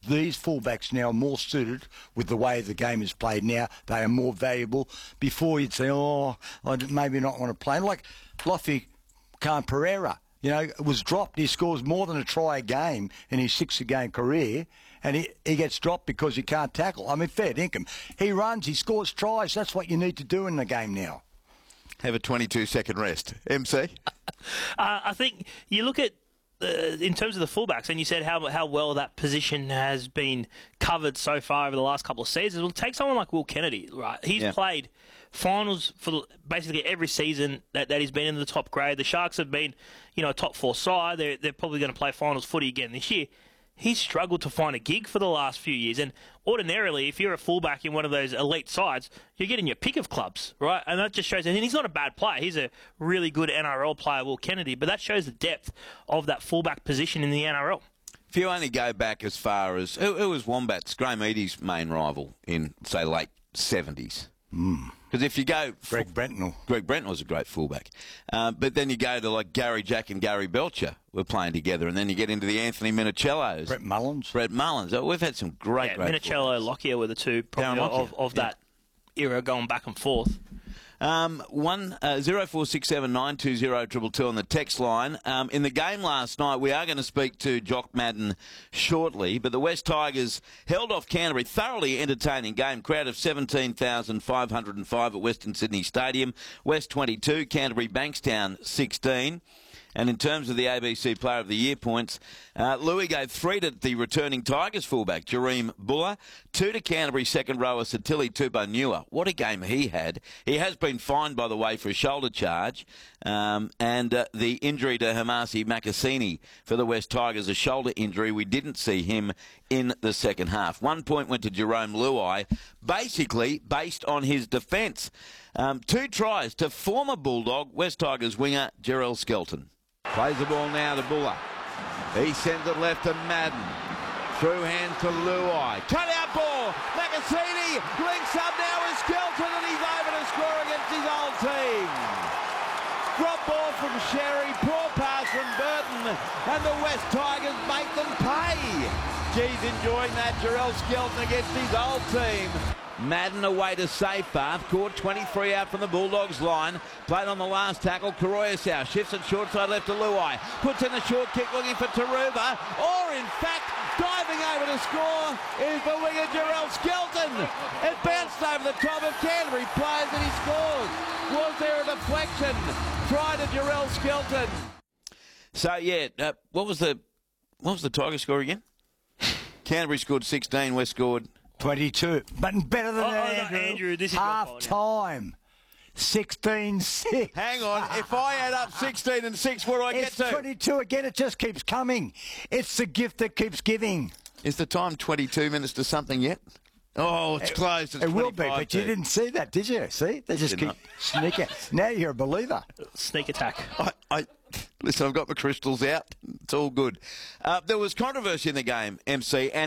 these fullbacks now are more suited with the way the game is played now. They are more valuable. Before you'd say, oh, I'd maybe not want to play. Like Lofi Khan Pereira, you know, was dropped. He scores more than a try a game in his 6-game career, and he gets dropped because he can't tackle. I mean, fair dinkum. He runs, he scores tries. That's what you need to do in the game now. Have a 22-second rest. MC? I think you look at, in terms of the fullbacks, and you said how well that position has been covered so far over the last couple of seasons. Well, take someone like Will Kennedy, right? He's played finals for basically every season that he's been in the top grade. The Sharks have been, you know, a top 4 side. They're probably going to play finals footy again this year. He's struggled to find a gig for the last few years. And ordinarily, if you're a fullback in one of those elite sides, you're getting your pick of clubs, right? And that just shows, and he's not a bad player. He's a really good NRL player, Will Kennedy, but that shows the depth of that fullback position in the NRL. If you only go back as far as, who was Wombats, Graham Eady's main rival in, say, late 70s? Because if you go... Greg Brentnell. Greg Brentnell was a great fullback. But then you go to like Gary Jack and Gary Belcher were playing together, and then you get into the Anthony Minicellos. Brett Mullins. Oh, we've had some great Minicello, Lockyer were the two probably of that era going back and forth. 0467 920 222 on the text line. In the game last night, we are going to speak to Jock Madden shortly, but the West Tigers held off Canterbury. Thoroughly entertaining game. Crowd of 17,505 at Western Sydney Stadium. West 22, Canterbury Bankstown 16. And in terms of the ABC Player of the Year points, Louis gave 3 to the returning Tigers fullback, Jareem Buller, 2 to Canterbury second rower, Satili Tupanua. What a game he had. He has been fined, by the way, for a shoulder charge. And the injury to Hamasi Makasini for the West Tigers, a shoulder injury. We didn't see him in the second half. 1 point went to Jerome Luai, basically based on his defence. 2 tries to former Bulldog, West Tigers winger, Jarrell Skelton. Plays the ball now to Buller. He sends it left to Madden. Through hand to Luai. Cut out ball. Makasini links up now with Skelton, and he's over to score against his old team. Drop ball from Sherry. Poor pass from Burton. And the West Tigers make them pay. Geez, enjoying that. Jarrell Skelton against his old team. Madden away to safe path. Caught 23 out from the Bulldogs line. Played on the last tackle. Karoyasau shifts it short side left to Luai. Puts in the short kick looking for Taruva. Or in fact, diving over to score is the winger Jarrell Skelton. It bounced over the top of Canterbury players and he scores. Was there a deflection? Try to Jarrell Skelton. So yeah, what was the Tiger score again? Canterbury scored 16. West scored 22. But better than that, Andrew. This is half time. 16-6. Hang on. If I add up 16 and 6, what do I get to? It's 22 again. It just keeps coming. It's the gift that keeps giving. Is the time 22 minutes to something yet? Oh, it's close. It's it will be, but you didn't see that, did you? See? They just keep sneaking. Now you're a believer. Sneak attack. Listen, I've got my crystals out. It's all good. There was controversy in the game, MC, and